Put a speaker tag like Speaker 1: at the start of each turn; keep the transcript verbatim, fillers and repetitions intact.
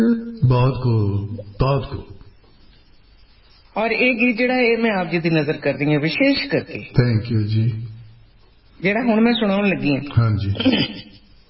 Speaker 1: बहुत खूब, बहुत खूब।
Speaker 2: और ये गीत जिहड़ा है मैं आप जी की नजर कर रही हूँ विशेष करके।
Speaker 1: थैंक यू जी।
Speaker 2: जिहड़ा हुण मैं सुनाउण लगी हां,
Speaker 1: हाँ जी,